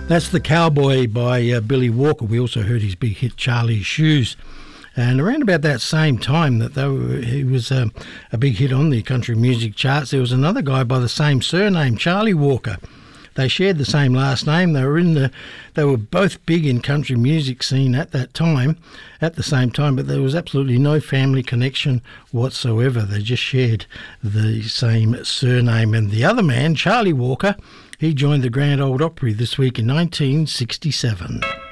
That's The Cowboy by Billy Walker. We also heard his big hit Charlie's Shoes. And around about that same time that he was a big hit on the country music charts, there was another guy by the same surname, Charlie Walker. They shared the same last name. They were both big in country music scene at that time, at the same time, but there was absolutely no family connection whatsoever. They just shared the same surname. And the other man, Charlie Walker, he joined the Grand Ole Opry this week in 1967.